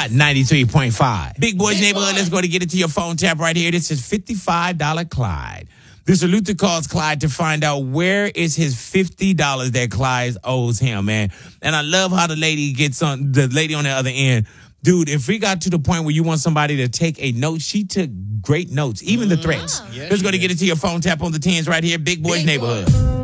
Hot 93.5. Big Boys Neighborhood. Let's go to get it to your phone tap right here. This is $55 Clyde. Mr. Luther calls Clyde to find out where is his $50 that Clyde owes him, man. And I love how the lady on the other end. Dude, if we got to the point where you want somebody to take a note, she took great notes, even the threats. Let's go to get it to your phone tap on the 10s right here. Big Boys Neighborhood.